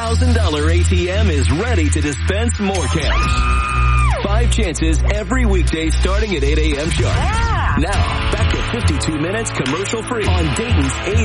ATM is ready to dispense more cash. 5 chances every weekday starting at 8 a.m. sharp. Yeah. Now, back to 52 minutes commercial free on Dayton's